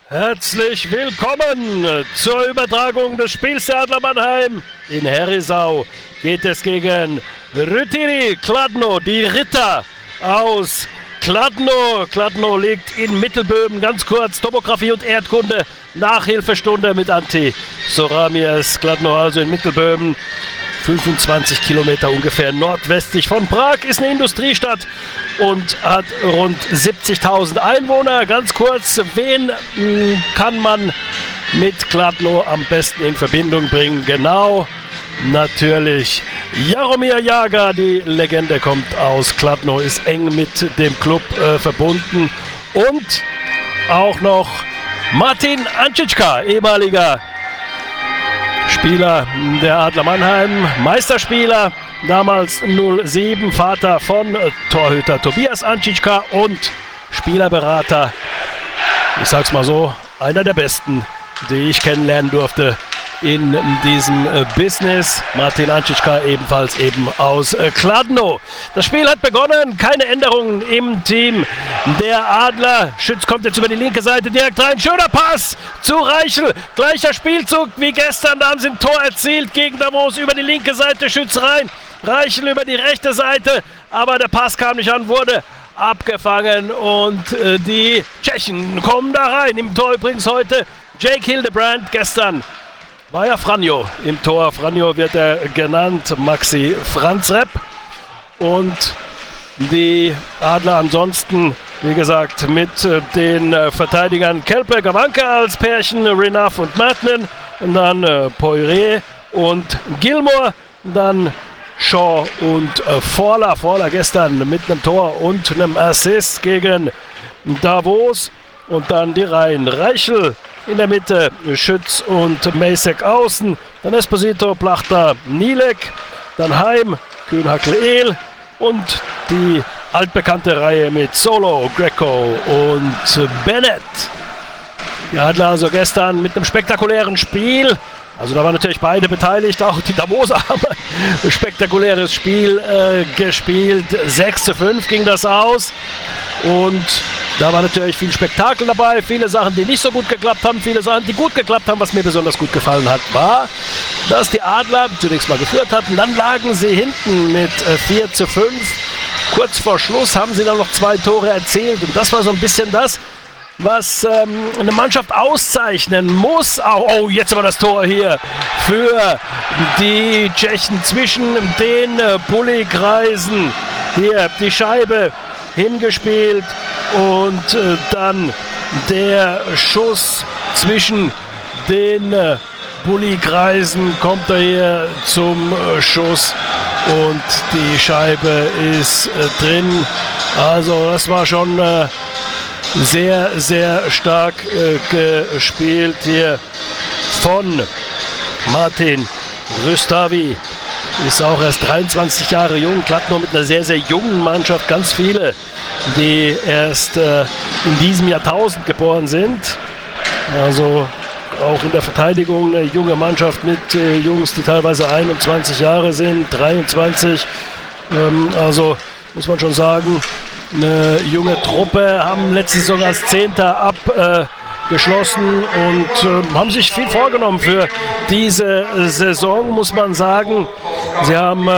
Herzlich willkommen zur Übertragung des Spiels der Adler Mannheim. In Herisau geht es gegen Rytiri Kladno, die Ritter aus Kladno. Kladno liegt in Mittelböhmen. Ganz kurz, Topographie und Erdkunde, Nachhilfestunde mit Antti Soramies. Kladno also in Mittelböhmen, 25 Kilometer ungefähr nordwestlich von Prag, ist eine Industriestadt und hat rund 70.000 Einwohner. Ganz kurz, wen kann man mit Kladno am besten in Verbindung bringen? Genau, natürlich Jaromir Jagr, die Legende, kommt aus Kladno, ist eng mit dem Club verbunden. Und auch noch Martin Ančička, ehemaliger Spieler der Adler Mannheim, Meisterspieler, damals 07, Vater von Torhüter Tobias Ančička und Spielerberater, ich sag's mal so, einer der besten, die ich kennenlernen durfte in diesem Business. Martin Ančička ebenfalls eben aus Kladno. Das Spiel hat begonnen, keine Änderungen im Team der Adler. Schütz kommt jetzt über die linke Seite direkt rein. Schöner Pass zu Reichel. Gleicher Spielzug wie gestern. Da haben sie ein Tor erzielt gegen Davos. Über die linke Seite Schütz rein. Reichel über die rechte Seite. Aber der Pass kam nicht an, wurde abgefangen. Und die Tschechen kommen da rein. Im Tor übrigens heute Jake Hildebrand. Gestern war ja Franjo im Tor. Franjo wird er genannt, Maxi Franzreb. Und die Adler ansonsten, wie gesagt, mit den Verteidigern Kelpe, Gawanke als Pärchen, Renaf und Martinen. Und dann Poiré und Gilmore. Dann Shaw und Forler. Forler gestern mit einem Tor und einem Assist gegen Davos. Und dann die Reihen Reichel in der Mitte, Schütz und Macek außen, dann Esposito, Plachter, Nielek, dann Heim, Kühnhackl-Ehl und die altbekannte Reihe mit Solo, Greco und Bennett. Die Adler also gestern mit einem spektakulären Spiel. Also da waren natürlich beide beteiligt, auch die Davoser haben ein spektakuläres Spiel gespielt. 6:5 ging das aus. Und da war natürlich viel Spektakel dabei, viele Sachen, die nicht so gut geklappt haben, viele Sachen, die gut geklappt haben. Was mir besonders gut gefallen hat, war, dass die Adler zunächst mal geführt hatten, dann lagen sie hinten mit 4:5. Kurz vor Schluss haben sie dann noch 2 Tore erzielt und das war so ein bisschen das, was eine Mannschaft auszeichnen muss. Oh, jetzt aber das Tor hier für die Tschechen zwischen den Bulli-Kreisen. Hier die Scheibe hingespielt und dann der Schuss zwischen den Bulli-Kreisen, kommt er hier zum Schuss und die Scheibe ist drin. Also das war schon sehr, sehr stark gespielt hier von Martin Rustavi. Ist auch erst 23 Jahre jung, Kladno mit einer sehr, sehr jungen Mannschaft. Ganz viele, die erst in diesem Jahrtausend geboren sind. Also auch in der Verteidigung eine junge Mannschaft mit Jungs, die teilweise 21 Jahre sind, 23. Also muss man schon sagen, eine junge Truppe, haben letzte Saison als 10. abgeschlossen und haben sich viel vorgenommen für diese Saison, muss man sagen. Sie haben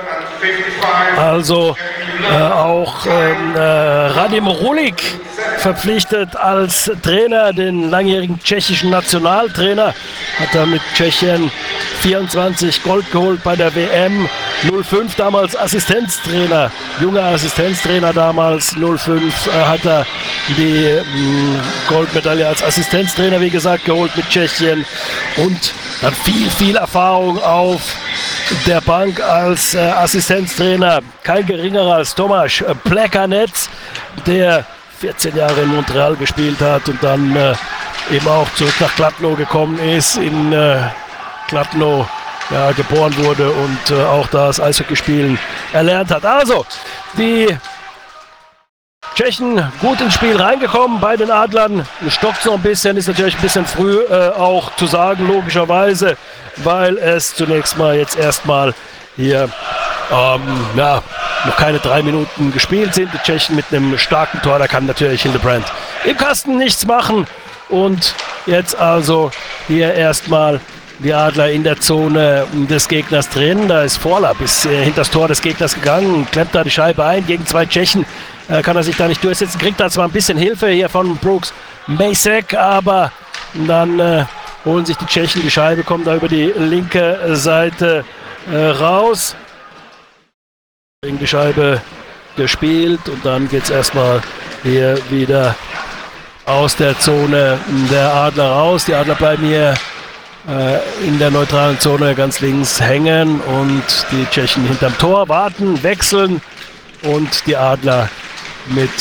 also auch Radim Rulik verpflichtet als Trainer, den langjährigen tschechischen Nationaltrainer. Hat er mit Tschechien 24 Gold geholt bei der WM. 05 damals Assistenztrainer, junger Assistenztrainer damals. 05 hat er die Goldmedaille als Assistenztrainer, wie gesagt, geholt mit Tschechien. Und dann viel Erfahrung auf der Bank als Assistenztrainer. Kein geringerer als Tomáš Plekanec, der 14 Jahre in Montreal gespielt hat und dann eben auch zurück nach Kladno gekommen ist, in Kladno geboren wurde und auch das Eishockeyspielen erlernt hat. Also, die Tschechen gut ins Spiel reingekommen bei den Adlern. Stockt noch ein bisschen, ist natürlich ein bisschen früh auch zu sagen, logischerweise, weil es zunächst mal jetzt erstmal hier noch keine 3 Minuten gespielt sind. Die Tschechen mit einem starken Tor, da kann natürlich Hildebrand im Kasten nichts machen. Und jetzt also hier erstmal die Adler in der Zone des Gegners drin. Da ist Vorler bis hinter das Tor des Gegners gegangen, klemmt da die Scheibe ein. Gegen 2 Tschechen kann er sich da nicht durchsetzen. Kriegt da zwar ein bisschen Hilfe hier von Brooks Macek, aber dann holen sich die Tschechen die Scheibe, kommen da über die linke Seite raus. Die Scheibe gespielt und dann geht es erstmal hier wieder aus der Zone der Adler raus. Die Adler bleiben hier in der neutralen Zone ganz links hängen und die Tschechen hinterm Tor warten, wechseln und die Adler mit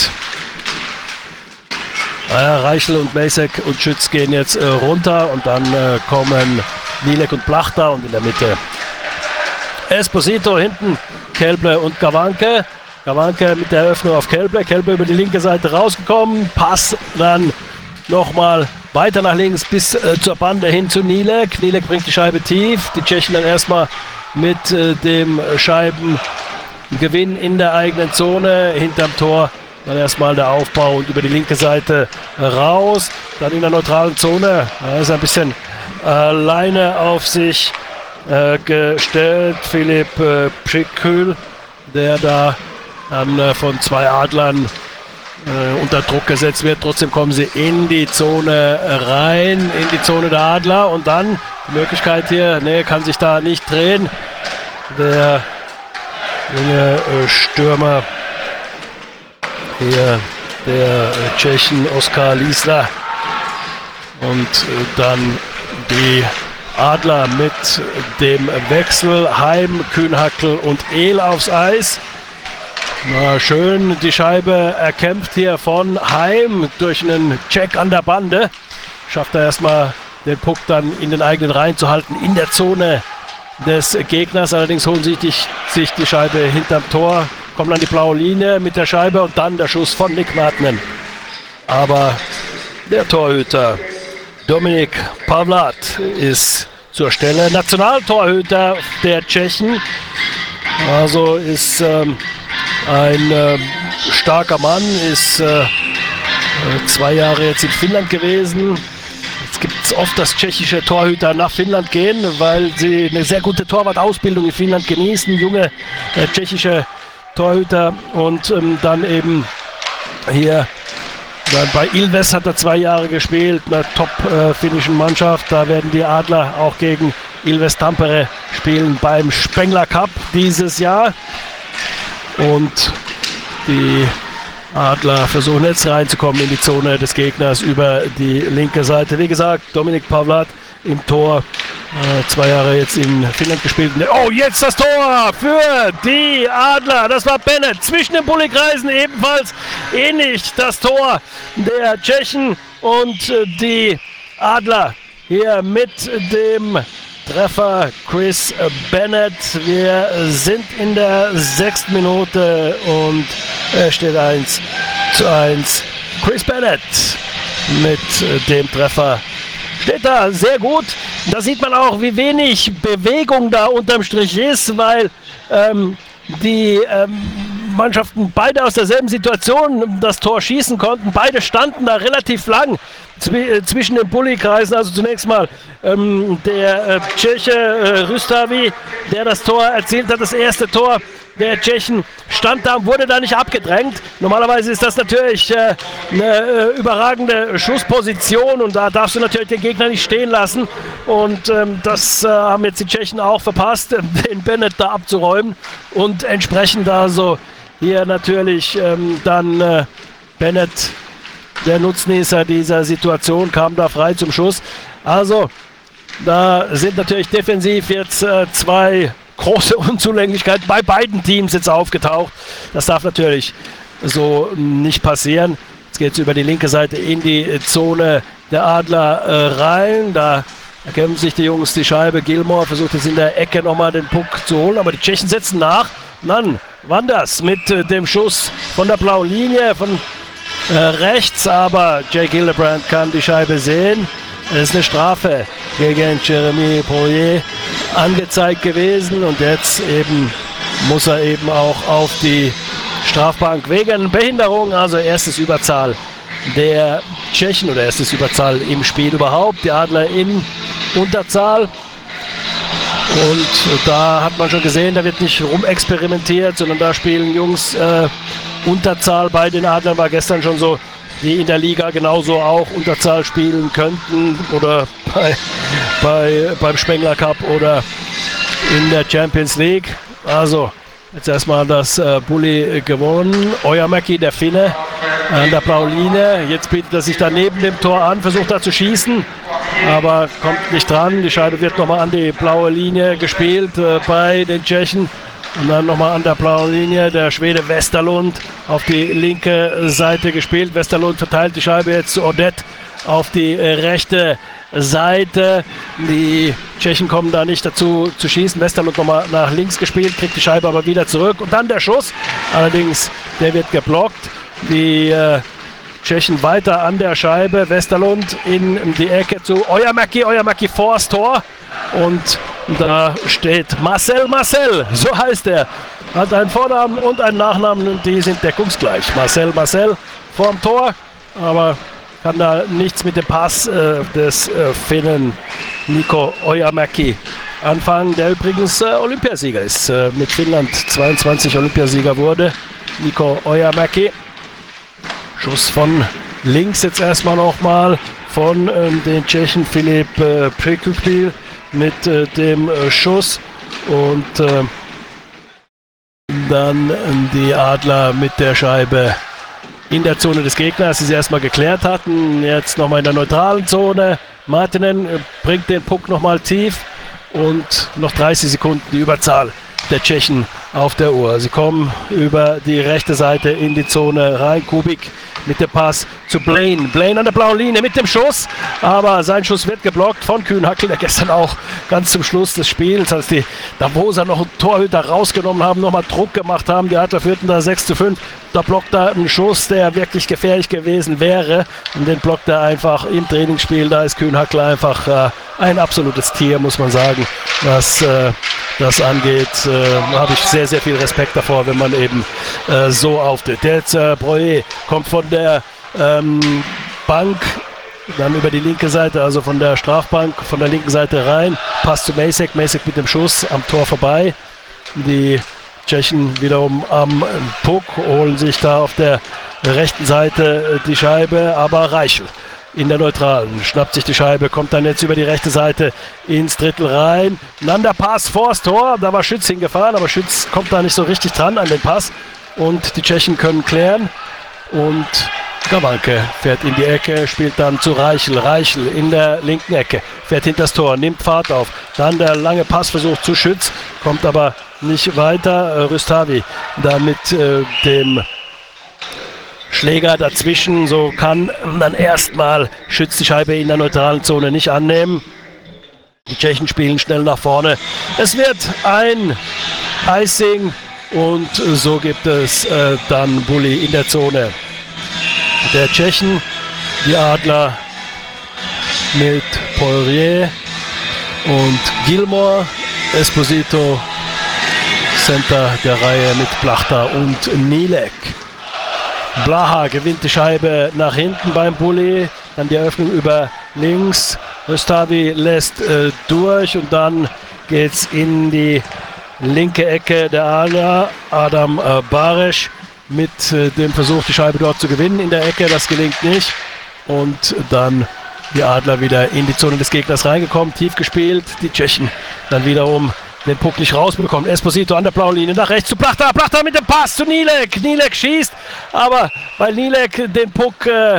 Reichel und Macek und Schütz gehen jetzt runter und dann kommen Nielek und Plachta und in der Mitte Esposito, hinten Kelble und Gawanke. Gawanke mit der Eröffnung auf Kelble. Kelble über die linke Seite rausgekommen. Pass dann nochmal weiter nach links bis zur Bande hin zu Nielek. Nielek bringt die Scheibe tief. Die Tschechen dann erstmal mit dem Scheibengewinn in der eigenen Zone hinterm Tor. Dann erstmal der Aufbau und über die linke Seite raus. Dann in der neutralen Zone. Da ist ein bisschen alleine auf sich gestellt. Philipp Pschikül, der da dann von 2 Adlern unter Druck gesetzt wird. Trotzdem kommen sie in die Zone rein, in die Zone der Adler. Und dann die Möglichkeit hier, kann sich da nicht drehen. Der junge Stürmer hier, der Tschechen Oskar Liesler. Und dann die Adler mit dem Wechsel. Heim, Kühnhackel und Ehl aufs Eis. Na, schön die Scheibe erkämpft hier von Heim durch einen Check an der Bande. Schafft er erstmal den Puck dann in den eigenen Reihen zu halten in der Zone des Gegners. Allerdings holen sich die Scheibe hinterm Tor, kommen an die blaue Linie mit der Scheibe und dann der Schuss von Nick Martinen. Aber der Torhüter Dominik Pavlat ist zur Stelle. Nationaltorhüter der Tschechen. Also ist ein starker Mann, ist 2 Jahre jetzt in Finnland gewesen. Jetzt gibt es oft, dass tschechische Torhüter nach Finnland gehen, weil sie eine sehr gute Torwartausbildung in Finnland genießen. Junge tschechische Torhüter und dann eben hier bei Ilves hat er 2 Jahre gespielt, einer top-finnischen Mannschaft. Da werden die Adler auch gegen Ilves Tampere spielen beim Spengler Cup dieses Jahr. Und die Adler versuchen jetzt reinzukommen in die Zone des Gegners über die linke Seite. Wie gesagt, Dominik Pavlat im Tor. 2 Jahre jetzt in Finnland gespielt. Oh, jetzt das Tor für die Adler. Das war Bennett. Zwischen den Bulli-Kreisen ebenfalls ähnlich das Tor der Tschechen. Und die Adler hier mit dem Treffer Chris Bennett. Wir sind in der 6. Minute und es steht 1:1. Chris Bennett mit dem Treffer steht da sehr gut. Da sieht man auch, wie wenig Bewegung da unterm Strich ist, weil die Mannschaften beide aus derselben Situation das Tor schießen konnten. Beide standen da relativ lang zwischen den Bulli-Kreisen. Also zunächst mal der Tscheche Rustavi, der das Tor erzielt hat, das erste Tor der Tschechen, stand da und wurde da nicht abgedrängt. Normalerweise ist das natürlich eine überragende Schussposition und da darfst du natürlich den Gegner nicht stehen lassen. Und das haben jetzt die Tschechen auch verpasst, den Bennett da abzuräumen. Und entsprechend also hier natürlich dann Bennett, der Nutznießer dieser Situation, kam da frei zum Schuss. Also da sind natürlich defensiv jetzt 2 große Unzulänglichkeiten bei beiden Teams jetzt aufgetaucht. Das darf natürlich so nicht passieren. Jetzt geht es über die linke Seite in die Zone der Adler rein. Da erkämpfen sich die Jungs die Scheibe. Gilmore versucht jetzt in der Ecke nochmal den Puck zu holen, aber die Tschechen setzen nach. Und dann Wanders mit dem Schuss von der blauen Linie von rechts, aber Jake Hildebrand kann die Scheibe sehen. Es ist eine Strafe gegen Jeremy Poirier angezeigt gewesen und jetzt eben muss er eben auch auf die Strafbank wegen Behinderung, also erstes Überzahl der Tschechen oder erstes Überzahl im Spiel überhaupt. Die Adler in Unterzahl. Und da hat man schon gesehen, da wird nicht rumexperimentiert, sondern da spielen Jungs Unterzahl. Bei den Adlern war gestern schon so, die in der Liga genauso auch Unterzahl spielen könnten oder beim Spengler Cup oder in der Champions League. Also jetzt erstmal das Bulli gewonnen. Ojamäki, der Finne, an der blauen Linie. Jetzt bietet er sich da neben dem Tor an, versucht da zu schießen, aber kommt nicht dran. Die Scheibe wird nochmal an die blaue Linie gespielt bei den Tschechen. Und dann nochmal an der blauen Linie der Schwede Westerlund auf die linke Seite gespielt. Westerlund verteilt die Scheibe jetzt zu Odette auf die rechte Seite. Die Tschechen kommen da nicht dazu zu schießen. Westerlund nochmal nach links gespielt, kriegt die Scheibe aber wieder zurück. Und dann der Schuss. Allerdings, der wird geblockt. Die Tschechen weiter an der Scheibe. Westerlund in die Ecke zu Ojamäki. Ojamäki vors Tor. Und da steht Marcel, so heißt er. Hat einen Vornamen und einen Nachnamen und die sind deckungsgleich. Marcel vorm Tor, aber kann da nichts mit dem Pass des Finnen Mikko Ojamäki anfangen, der übrigens Olympiasieger ist. Mit Finnland 22 Olympiasieger wurde. Mikko Ojamäki. Schuss von links jetzt erstmal nochmal von den Tschechen Filip Překupil mit dem Schuss und dann die Adler mit der Scheibe in der Zone des Gegners, die sie erstmal geklärt hatten. Jetzt nochmal in der neutralen Zone. Martinen bringt den Puck nochmal tief und noch 30 Sekunden die Überzahl der Tschechen auf der Uhr. Sie kommen über die rechte Seite in die Zone rein. Kubik mit dem Pass zu Blaine. Blaine an der blauen Linie mit dem Schuss, aber sein Schuss wird geblockt von Kühnhackl, der gestern auch ganz zum Schluss des Spiels, als die Davoser noch einen Torhüter rausgenommen haben, nochmal Druck gemacht haben. Die Adler führten da 6:5. Da blockt er einen Schuss, der wirklich gefährlich gewesen wäre. Und den blockt er einfach im Trainingsspiel. Da ist Kühnhackl einfach ein absolutes Tier, muss man sagen. Was das angeht, habe ich sehr, sehr viel Respekt davor, wenn man eben so auftritt. Jetzt Breuer kommt von der Bank, dann über die linke Seite, also von der Strafbank, von der linken Seite rein. Pass zu Macek, Macek mit dem Schuss am Tor vorbei. Die Tschechen wiederum am Puck, holen sich da auf der rechten Seite die Scheibe, aber Reichel in der Neutralen schnappt sich die Scheibe, kommt dann jetzt über die rechte Seite ins Drittel rein. Dann der Pass vors Tor, da war Schütz hingefahren, aber Schütz kommt da nicht so richtig dran an den Pass und die Tschechen können klären und Gawanke fährt in die Ecke, spielt dann zu Reichel. Reichel in der linken Ecke, fährt hinter das Tor, nimmt Fahrt auf. Dann der lange Passversuch zu Schütz, kommt aber nicht weiter. Rustavi da mit dem Schläger dazwischen, so kann dann erstmal Schütz die Scheibe in der neutralen Zone nicht annehmen. Die Tschechen spielen schnell nach vorne. Es wird ein Icing und so gibt es dann Bulli in der Zone der Tschechen. Die Adler mit Poirier und Gilmore. Esposito Center der Reihe mit Plachta und Nilek. Blaha gewinnt die Scheibe nach hinten beim Bulli. Dann die Eröffnung über links. Rustavi lässt durch und dann geht's in die linke Ecke der Adler. Adam Baresch mit dem Versuch, die Scheibe dort zu gewinnen in der Ecke. Das gelingt nicht. Und dann die Adler wieder in die Zone des Gegners reingekommen, tief gespielt. Die Tschechen dann wiederum den Puck nicht rausbekommen. Esposito an der blauen Linie nach rechts zu Plachta. Plachta mit dem Pass zu Nilek. Nilek schießt, aber weil Nilek den Puck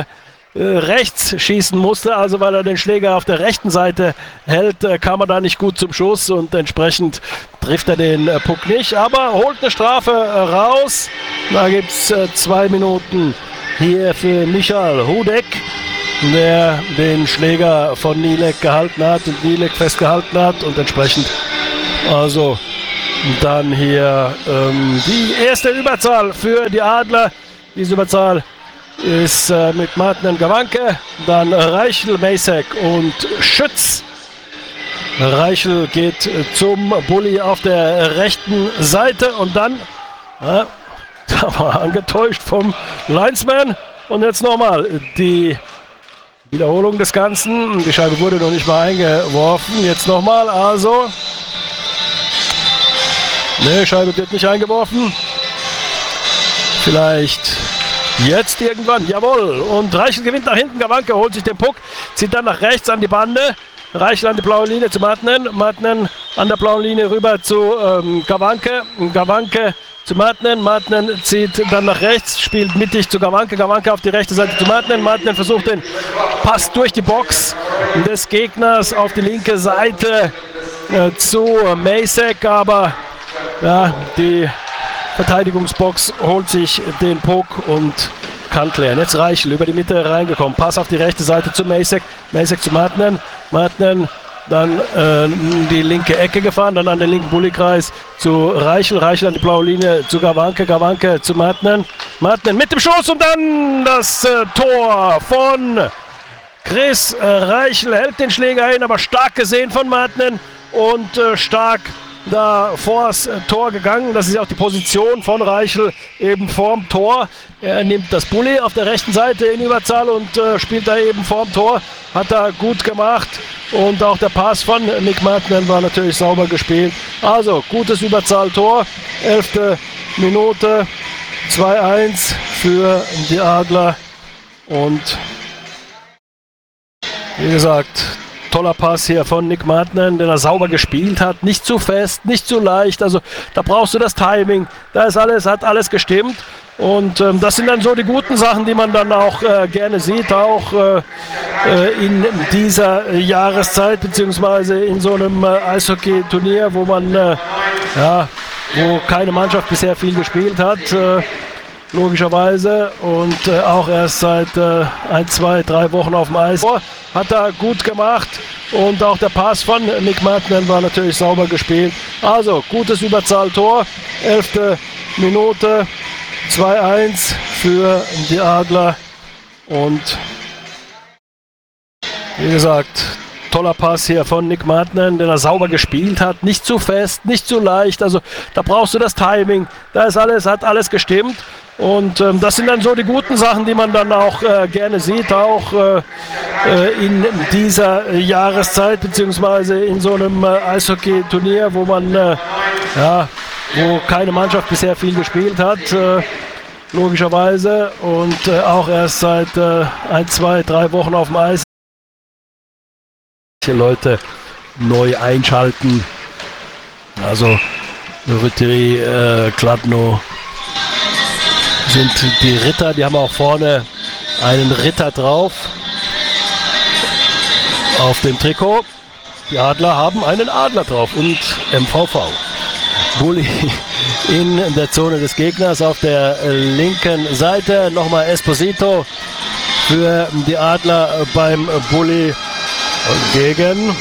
rechts schießen musste, also weil er den Schläger auf der rechten Seite hält, kam er da nicht gut zum Schuss und entsprechend trifft er den Puck nicht, aber holt eine Strafe raus. Da gibt es 2 Minuten hier für Michal Hudek, der den Schläger von Nilek gehalten hat und Nilek festgehalten hat und entsprechend also dann hier die erste Überzahl für die Adler. Diese Überzahl ist mit Martin Gawanke, dann Reichel, Macek und Schütz. Reichel geht zum Bulli auf der rechten Seite und dann, da war angetäuscht vom Linesman, Und jetzt nochmal die Wiederholung des Ganzen. Die Scheibe wurde noch nicht mal eingeworfen. Jetzt nochmal, also. Ne, Scheibe wird nicht eingeworfen. Vielleicht jetzt irgendwann. Jawohl. Und Reichel gewinnt nach hinten. Gawanke holt sich den Puck. Zieht dann nach rechts an die Bande. Reichel an die blaue Linie zu Martinen. Martinen an der blauen Linie rüber zu Gawanke. Gawanke zu Martinen. Martinen zieht dann nach rechts. Spielt mittig zu Gawanke. Gawanke auf die rechte Seite zu Martinen. Martinen versucht den Pass durch die Box des Gegners auf die linke Seite zu Macek. Aber ja, die Verteidigungsbox holt sich den Puck und kann klären. Jetzt Reichel über die Mitte reingekommen. Pass auf die rechte Seite zu Macek. Macek zu Martinen. Martinen dann die linke Ecke gefahren, dann an den linken Bullykreis zu Reichel. Reichel an die blaue Linie zu Gawanke. Gawanke zu Martinen. Martinen mit dem Schuss und dann das Tor von Chris Reichel. Hält den Schläger hin, aber stark gesehen von Martinen und stark da vors Tor gegangen. Das ist ja auch die Position von Reichel eben vorm Tor. Er nimmt das Bully auf der rechten Seite in Überzahl und spielt da eben vorm Tor. Hat er gut gemacht und auch der Pass von Nick Martinen war natürlich sauber gespielt. Also gutes Überzahltor. 11. Minute. 2-1 für die Adler und wie gesagt, toller Pass hier von Nick Martinen, den er sauber gespielt hat. Nicht zu fest, nicht zu leicht. Also da brauchst du das Timing. Da ist alles, hat alles gestimmt. Und das sind dann so die guten Sachen, die man dann auch gerne sieht, auch in dieser Jahreszeit, beziehungsweise in so einem Eishockey-Turnier, wo man, wo keine Mannschaft bisher viel gespielt hat. Logischerweise und auch erst seit 1, 2, 3 Wochen auf dem Eis. Hat er gut gemacht und auch der Pass von Nick Martinen war natürlich sauber gespielt. Also gutes Überzahltor, 11. Minute, 2-1 für die Adler und wie gesagt, toller Pass hier von Nick Martinen, den er sauber gespielt hat. Nicht zu fest, nicht zu leicht. Also da brauchst du das Timing. Da ist alles, hat alles gestimmt. Und das sind dann so die guten Sachen, die man dann auch gerne sieht, auch in dieser Jahreszeit, beziehungsweise in so einem Eishockey-Turnier, wo man, wo keine Mannschaft bisher viel gespielt hat, logischerweise, und auch erst seit 1, 2, 3 Wochen auf dem Eis. Leute neu einschalten, also Rytiri, Kladno sind die Ritter, die haben auch vorne einen Ritter drauf auf dem Trikot. Die Adler haben einen Adler drauf und MVV. Bully in der Zone des Gegners auf der linken Seite. Nochmal Esposito für die Adler beim Bully gegen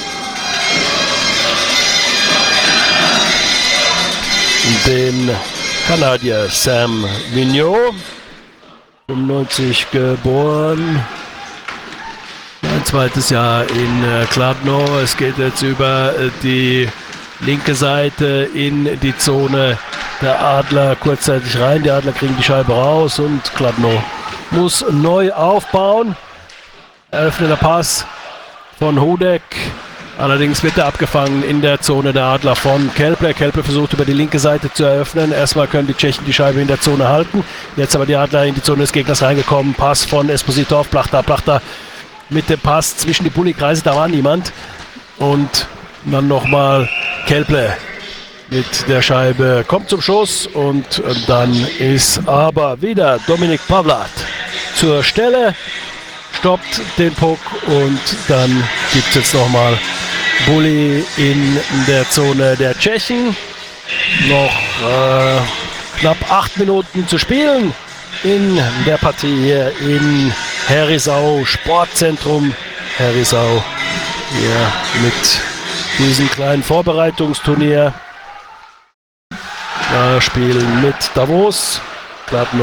den Kanadier Sam Vigneault, 95 geboren, ein zweites Jahr in Kladno. Es geht jetzt über die linke Seite in die Zone der Adler kurzzeitig rein. Die Adler kriegen die Scheibe raus und Kladno muss neu aufbauen. Eröffnender Pass von Hudek. Allerdings wird er abgefangen in der Zone der Adler von Kelple. Kelple versucht über die linke Seite zu eröffnen. Erstmal können die Tschechen die Scheibe in der Zone halten. Jetzt aber die Adler in die Zone des Gegners reingekommen. Pass von Esposito auf Plachta. Plachta mit dem Pass zwischen die Bullykreise. Da war niemand. Und dann nochmal Kelple mit der Scheibe. Kommt zum Schuss und dann ist aber wieder Dominik Pavlat zur Stelle. Stoppt den Puck und dann gibt es jetzt nochmal Bully in der Zone der Tschechen. Noch knapp 8 Minuten zu spielen in der Partie hier in Herisau, Sportzentrum Herisau. Hier mit diesem kleinen Vorbereitungsturnier. Spielen mit Davos.